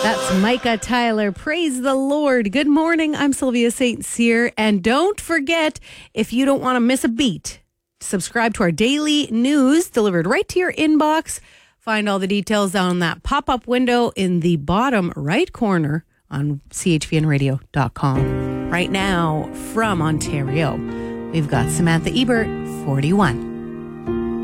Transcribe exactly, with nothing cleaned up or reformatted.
That's Micah Tyler. Praise the Lord. Good morning. I'm Sylvia Saint Cyr. And don't forget, if you don't want to miss a beat, subscribe to our daily news delivered right to your inbox. Find all the details on that pop-up window in the bottom right corner on c h v n radio dot com. Right now, from Ontario, we've got Samantha Ebert, forty-one.